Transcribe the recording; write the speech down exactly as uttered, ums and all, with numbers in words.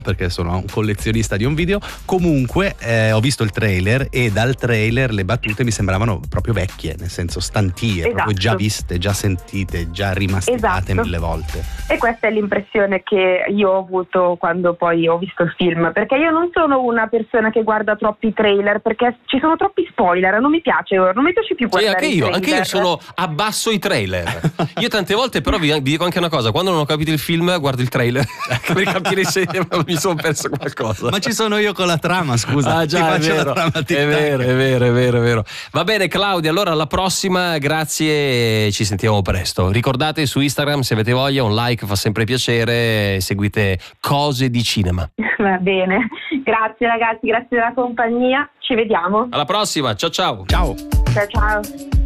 perché sono un collezionista di un video. Comunque eh, ho visto il trailer e dal trailer le battute mi sembravano proprio vecchie, nel senso stantie, esatto. proprio già viste, già sentite, già rimasticate esatto. mille volte. E questa è l'impressione che io ho avuto quando poi ho visto il film, perché io non sono una persona che guarda troppi trailer, perché ci sono troppi spoiler, non mi piace, non mi piace più guardare sì, anche i io, trailer. anche io sono abbasso i trailer. Io tante volte però vi, vi dico anche una cosa: quando non ho capito il film guardo il trailer per capire se mi sono perso qualcosa. Ma ci sono io con la trama, scusa. Ah, già, Ti è faccio vero, la trama è tic-tac. vero, è vero, è vero, è vero. Va bene Claudia, allora alla prossima, grazie, ci sentiamo presto. Ricordate su Instagram, se avete voglia, un like fa sempre piacere, seguite Cose di Cinema. Va bene, grazie ragazzi, grazie della compagnia, ci vediamo. Alla prossima, ciao ciao. Ciao. Ciao ciao.